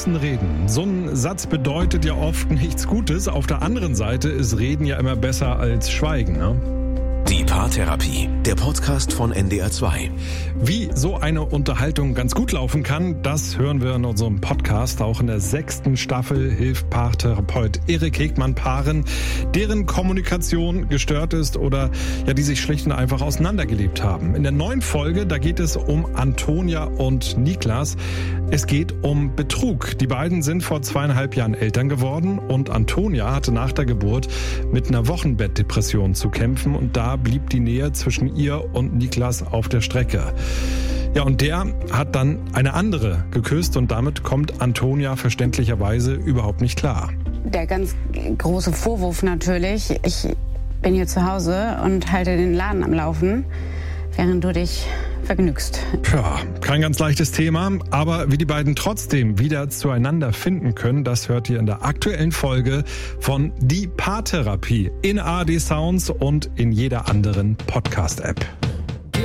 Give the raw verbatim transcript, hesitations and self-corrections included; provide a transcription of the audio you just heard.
müssen reden. So ein Satz bedeutet ja oft nichts Gutes. Auf der anderen Seite ist Reden ja immer besser als Schweigen, ne? Die Paartherapie, der Podcast von N D R zwei. Wie so eine Unterhaltung ganz gut laufen kann, das hören wir in unserem Podcast. Auch in der sechsten Staffel hilft Paartherapeut Erik Hegmann Paaren, deren Kommunikation gestört ist oder ja, die sich schlicht und einfach auseinandergelebt haben. In der neuen Folge, da geht es um Antonia und Niklas. Es geht um Betrug. Die beiden sind vor zweieinhalb Jahren Eltern geworden und Antonia hatte nach der Geburt mit einer Wochenbettdepression zu kämpfen und da blieb die Nähe zwischen ihr und Niklas auf der Strecke. Ja, und der hat dann eine andere geküsst und damit kommt Antonia verständlicherweise überhaupt nicht klar. Der ganz große Vorwurf natürlich, ich bin hier zu Hause und halte den Laden am Laufen, während du dich vergnügst. Ja, kein ganz leichtes Thema, aber wie die beiden trotzdem wieder zueinander finden können, das hört ihr in der aktuellen Folge von Die Paartherapie in A R D Sounds und in jeder anderen Podcast-App.